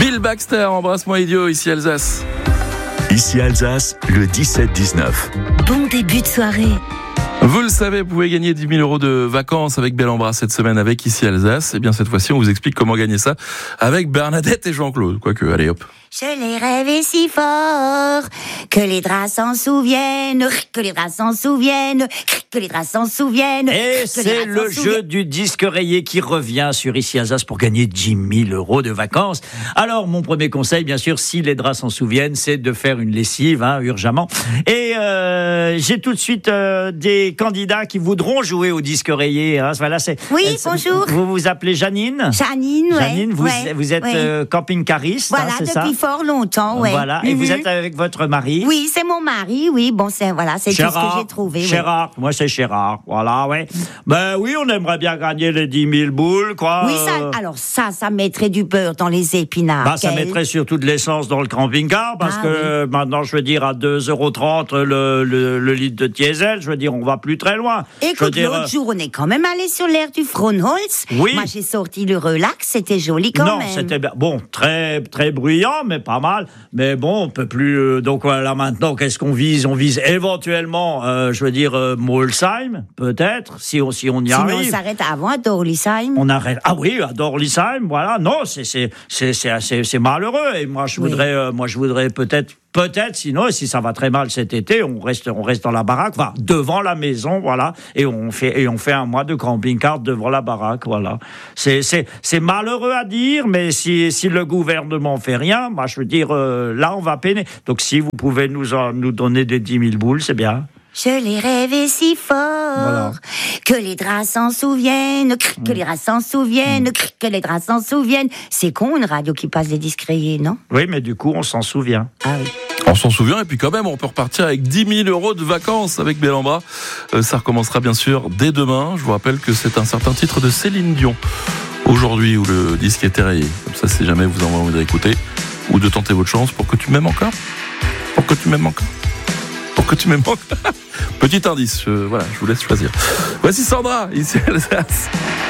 Bill Baxter, Embrasse-moi idiot, ici Alsace. Ici Alsace, le 17-19. Bon début de soirée. Vous le savez, vous pouvez gagner 10 000 euros de vacances avec Bel Embrasse cette semaine avec Ici Alsace. Et bien cette fois-ci, on vous explique comment gagner ça avec Bernadette et Jean-Claude. Quoique, allez hop. Je l'ai rêvé si fort que les draps s'en souviennent, que les draps s'en souviennent, que les draps s'en souviennent. Et c'est le jeu du disque rayé qui revient sur Ici Alsace pour gagner 10 000 euros de vacances. Alors, mon premier conseil, bien sûr, si les draps s'en souviennent, c'est de faire une lessive, urgemment. Et j'ai tout de suite des candidats qui voudront jouer au disque rayé. Voilà, oui, bonjour. Vous vous appelez Janine ? Janine, ouais. Janine, vous êtes camping-cariste, voilà, c'est ça ? Depuis fort longtemps, ouais. Voilà, et vous êtes avec votre mari ? Oui, c'est mon mari, oui. Bon, c'est tout ce que j'ai trouvé. Gérard, oui. Moi c'est Gérard, voilà, ouais. Ben oui, on aimerait bien gagner les 10 000 boules, quoi. Oui, ça mettrait du beurre dans les épinards. Ça mettrait surtout de l'essence dans le camping-car, parce que maintenant, je veux dire, à 2,30 € le litre de diesel, je veux dire, on va plus très loin. Écoute, l'autre jour, on est quand même allé sur l'air du Frohnholz. Oui. Moi, j'ai sorti le relax, c'était joli quand même. Non, c'était bon, très, très bruyant, mais pas mal. Mais bon, on peut plus. Donc voilà, maintenant, qu'est-ce qu'on vise ? On vise éventuellement, je veux dire, Molsheim, peut-être, si on y arrive. Sinon, on s'arrête avant à Dorlisheim. On arrête. Ah oui, à Dorlisheim, voilà. Non, c'est malheureux. Et moi, je voudrais peut-être, sinon, si ça va très mal cet été, on reste dans la baraque, enfin, devant la maison, voilà, et on fait un mois de camping-car devant la baraque, voilà. C'est malheureux à dire, mais si le gouvernement fait rien, moi, je veux dire, là, on va peiner. Donc, si vous pouvez nous donner des 10 000 boules, c'est bien. Je l'ai rêvé si fort que les draps s'en souviennent, que les draps s'en souviennent, que les draps s'en souviennent. C'est con, une radio qui passe des disques rayés, non ? Oui, mais du coup, on s'en souvient. Ah oui. On s'en souvient, et puis quand même, on peut repartir avec 10 000 euros de vacances avec Bel Embrasse. Ça recommencera bien sûr dès demain. Je vous rappelle que c'est un certain titre de Céline Dion aujourd'hui où le disque était rayé. Comme ça, si jamais vous en avez envie d'écouter ou de tenter votre chance pour que tu m'aimes encore. Pour que tu m'aimes encore. Pour que tu m'aimes encore. Petit indice, voilà, je vous laisse choisir. Voici Sandra, ici Alsace.